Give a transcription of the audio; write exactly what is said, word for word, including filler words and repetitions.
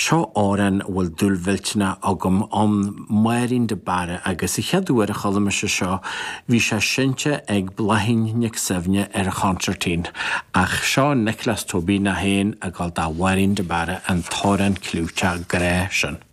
Seo áran bhfuil dúlhiltena agam an mairinn de bara agus I cheadúir a chola me se seo bhí sé sinte ag blaithín nic samhne ar a chantartín ach seo Nicholas Tobin na héin a gáil dá mairinn de bara an tóran clúte gré sin.